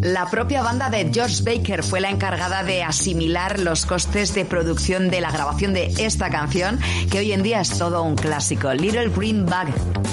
La propia banda de George Baker fue la encargada de asimilar los costes de producción de la grabación de esta canción, que hoy en día es todo un clásico, Little Green Bag.